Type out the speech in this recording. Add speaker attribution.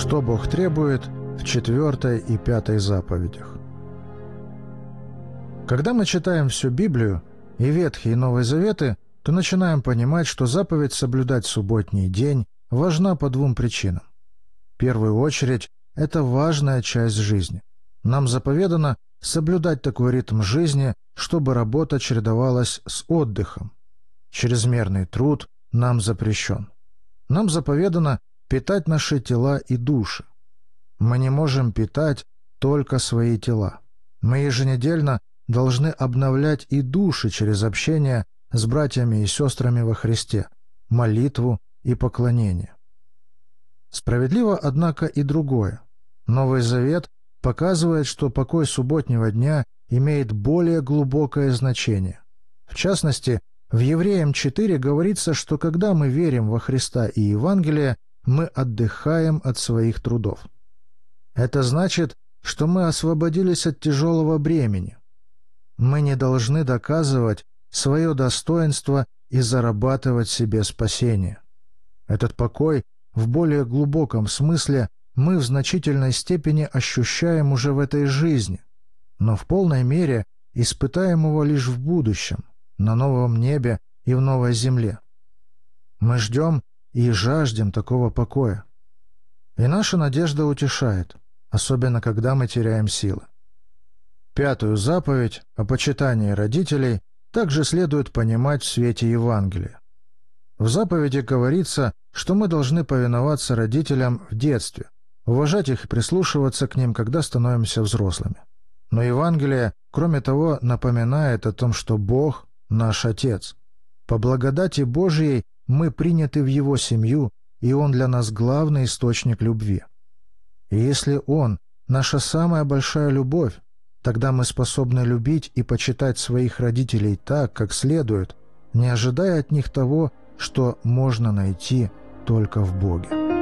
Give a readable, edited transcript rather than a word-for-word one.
Speaker 1: Что Бог требует в 4 и 5 заповедях? Когда мы читаем всю Библию, и Ветхий, и Новый Заветы, то начинаем понимать, что заповедь соблюдать субботний день важна по двум причинам. В первую очередь, это важная часть жизни. Нам заповедано соблюдать такой ритм жизни, чтобы работа чередовалась с отдыхом. Чрезмерный труд нам запрещен. Нам заповедано питать наши тела и души. Мы не можем питать только свои тела. Мы еженедельно должны обновлять и души через общение с братьями и сестрами во Христе, молитву и поклонение. Справедливо, однако, и другое. Новый Завет показывает, что покой субботнего дня имеет более глубокое значение. В частности, в Евреям 4 говорится, что когда мы верим во Христа и Евангелие, мы отдыхаем от своих трудов. Это значит, что мы освободились от тяжелого бремени. Мы не должны доказывать свое достоинство и зарабатывать себе спасение. Этот покой в более глубоком смысле мы в значительной степени ощущаем уже в этой жизни, но в полной мере испытаем его лишь в будущем, на новом небе и в новой земле. Мы ждем и жаждем такого покоя. И наша надежда утешает, особенно когда мы теряем силы. 5 заповедь о почитании родителей также следует понимать в свете Евангелия. В заповеди говорится, что мы должны повиноваться родителям в детстве, уважать их и прислушиваться к ним, когда становимся взрослыми. Но Евангелие, кроме того, напоминает о том, что Бог – наш Отец. По благодати Божией мы приняты в Его семью, и Он для нас главный источник любви. И если Он – наша самая большая любовь, тогда мы способны любить и почитать своих родителей так, как следует, не ожидая от них того, что можно найти только в Боге.